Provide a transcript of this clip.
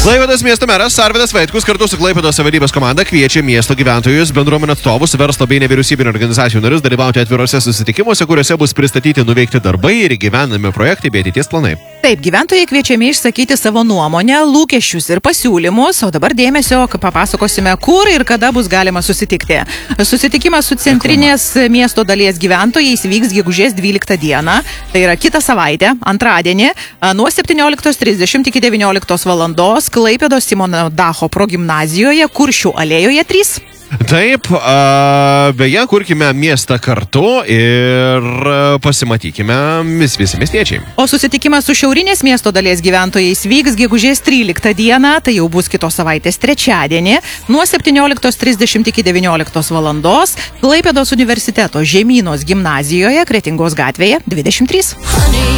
Klaipėdos miesto meras Arvydas Vaitkus kartu su Klaipėdos savivaldybės komanda kviečia miesto gyventojus, bendruomenės atstovus, verslo bei nevyriausybinio organizacijų narius dalyvauti atvirose susitikimuose, kuriuose bus pristatyti nuveikti darbai ir įgyvendinami projektai bei ateities planai. Taip, gyventojai kviečiami išsakyti savo nuomonę, lūkesčius ir pasiūlymus, o dabar dėmesio papasakosime, kur ir kada bus galima susitikti. Susitikimas su centrinės miesto dalies gyventojais vyks gegužės 12 dieną, tai yra kitą savaitę, antradienį, nuo 17:30 iki 19 valandos Klaipėdos Simono Dacho progimnazijoje, Kuršių alėjoje 3. Taip, beje, kurkime miestą kartu ir pasimatykime visi miestiečiai. O susitikimas su šiaurinės miesto dalies gyventojais vyks gegužės 13 dieną, tai jau bus kitos savaitės trečiadienį, nuo 17:30 iki 19 valandos Klaipėdos universiteto Žemynos gimnazijoje, Kretingos gatvėje 23.